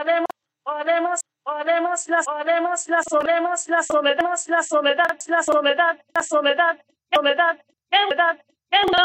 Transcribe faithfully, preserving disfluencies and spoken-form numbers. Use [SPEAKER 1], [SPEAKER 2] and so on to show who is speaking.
[SPEAKER 1] Oremos, oremos, las oremos, las oremos, las soledad, la soledad, la soledad, la soledad, soledad, soledad,